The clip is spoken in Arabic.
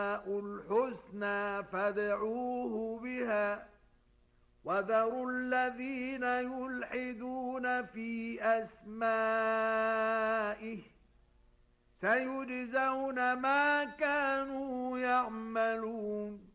الحسنى فادعوه بها وذروا الذين يلحدون في أسمائه سيجزون ما كانوا يعملون.